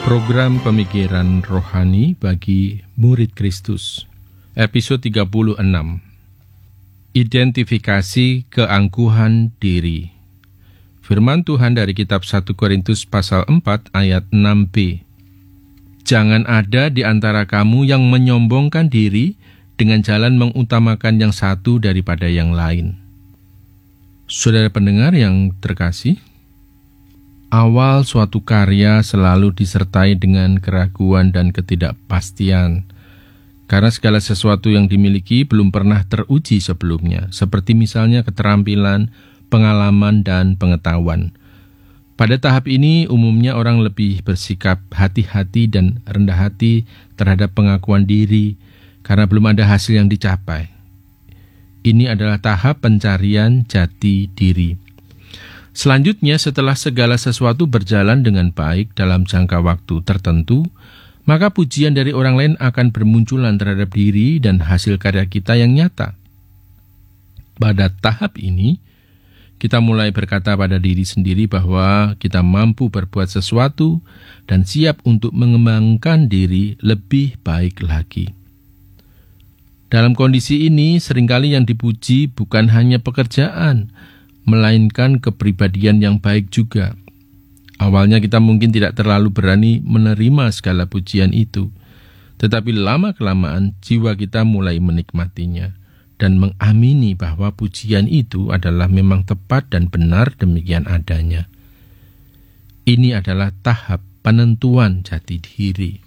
Program Pemikiran Rohani bagi Murid Kristus, episode 36. Identifikasi keangkuhan diri. Firman Tuhan dari kitab 1 Korintus pasal 4 ayat 6b. Jangan ada di antara kamu yang menyombongkan diri dengan jalan mengutamakan yang satu daripada yang lain. Saudara pendengar yang terkasih, awal suatu karya selalu disertai dengan keraguan dan ketidakpastian, karena segala sesuatu yang dimiliki belum pernah teruji sebelumnya, seperti misalnya keterampilan, pengalaman, dan pengetahuan. Pada tahap ini, umumnya orang lebih bersikap hati-hati dan rendah hati terhadap pengakuan diri, karena belum ada hasil yang dicapai. Ini adalah tahap pencarian jati diri. Selanjutnya, setelah segala sesuatu berjalan dengan baik dalam jangka waktu tertentu, maka pujian dari orang lain akan bermunculan terhadap diri dan hasil karya kita yang nyata. Pada tahap ini, kita mulai berkata pada diri sendiri bahwa kita mampu berbuat sesuatu dan siap untuk mengembangkan diri lebih baik lagi. Dalam kondisi ini, seringkali yang dipuji bukan hanya pekerjaan, melainkan kepribadian yang baik juga. Awalnya kita mungkin tidak terlalu berani menerima segala pujian itu, tetapi lama-kelamaan jiwa kita mulai menikmatinya dan mengamini bahwa pujian itu adalah memang tepat dan benar demikian adanya. Ini adalah tahap penentuan jati diri.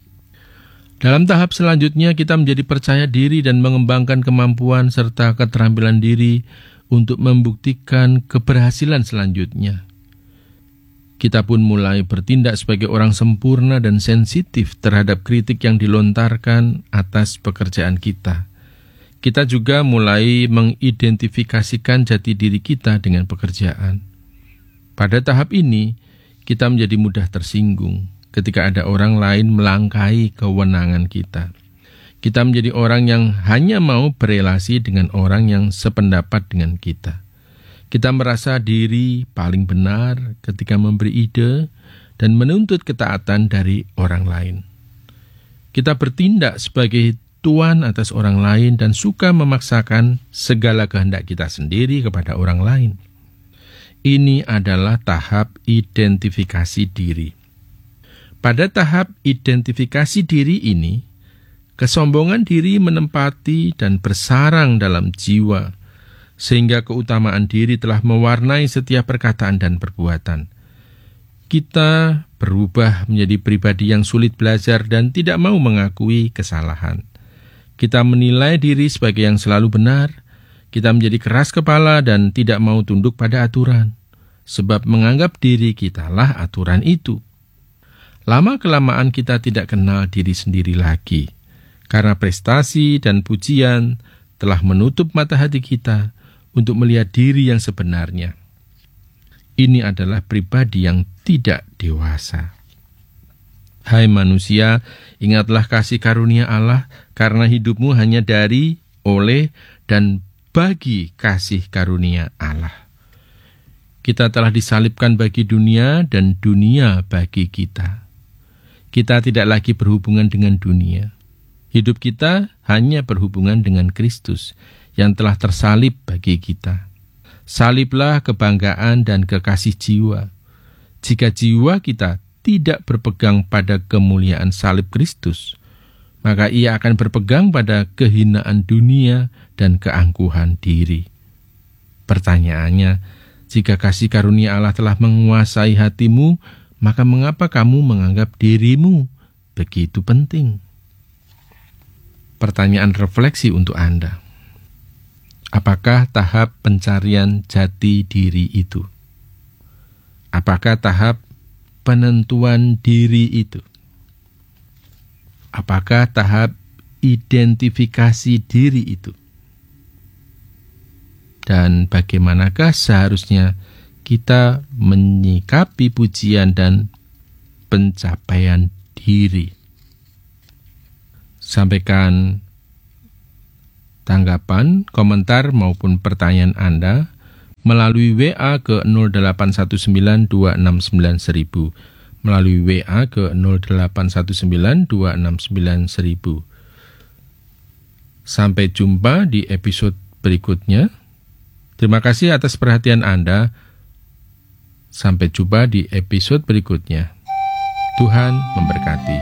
Dalam tahap selanjutnya, kita menjadi percaya diri dan mengembangkan kemampuan serta keterampilan diri untuk membuktikan keberhasilan selanjutnya. Kita pun mulai bertindak sebagai orang sempurna dan sensitif terhadap kritik yang dilontarkan atas pekerjaan kita. Kita juga mulai mengidentifikasikan jati diri kita dengan pekerjaan. Pada tahap ini, kita menjadi mudah tersinggung ketika ada orang lain melangkahi kewenangan kita. Kita menjadi orang yang hanya mau berelasi dengan orang yang sependapat dengan kita. Kita merasa diri paling benar ketika memberi ide dan menuntut ketaatan dari orang lain. Kita bertindak sebagai tuan atas orang lain dan suka memaksakan segala kehendak kita sendiri kepada orang lain. Ini adalah tahap identifikasi diri. Pada tahap identifikasi diri ini, kesombongan diri menempati dan bersarang dalam jiwa, sehingga keutamaan diri telah mewarnai setiap perkataan dan perbuatan. Kita berubah menjadi pribadi yang sulit belajar dan tidak mau mengakui kesalahan. Kita menilai diri sebagai yang selalu benar. Kita menjadi keras kepala dan tidak mau tunduk pada aturan, sebab menganggap diri kitalah aturan itu. Lama-kelamaan kita tidak kenal diri sendiri lagi, karena prestasi dan pujian telah menutup mata hati kita untuk melihat diri yang sebenarnya. Ini adalah pribadi yang tidak dewasa. Hai manusia, ingatlah kasih karunia Allah, karena hidupmu hanya dari, oleh, dan bagi kasih karunia Allah. Kita telah disalibkan bagi dunia dan dunia bagi kita. Kita tidak lagi berhubungan dengan dunia. Hidup kita hanya berhubungan dengan Kristus yang telah tersalib bagi kita. Saliblah kebanggaan dan kekasih jiwa. Jika jiwa kita tidak berpegang pada kemuliaan salib Kristus, maka ia akan berpegang pada kehinaan dunia dan keangkuhan diri. Pertanyaannya, jika kasih karunia Allah telah menguasai hatimu, maka mengapa kamu menganggap dirimu begitu penting? Pertanyaan refleksi untuk Anda. Apakah tahap pencarian jati diri itu? Apakah tahap penentuan diri itu? Apakah tahap identifikasi diri itu? Dan bagaimanakah seharusnya kita menyikapi pujian dan pencapaian diri? Sampaikan tanggapan, komentar maupun pertanyaan Anda melalui WA ke 0819269000 melalui WA ke 0819269000. Sampai jumpa di episode berikutnya. Terima kasih atas perhatian Anda. Sampai jumpa di episode berikutnya. Tuhan memberkati.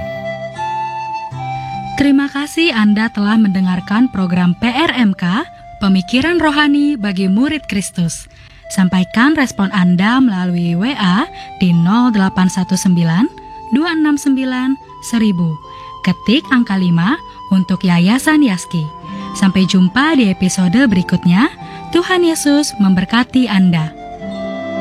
Terima kasih Anda telah mendengarkan program PRMK, Pemikiran Rohani bagi Murid Kristus. Sampaikan respon Anda melalui WA di 0819 269 1000. Ketik angka 5 untuk Yayasan Yaski. Sampai jumpa di episode berikutnya. Tuhan Yesus memberkati Anda.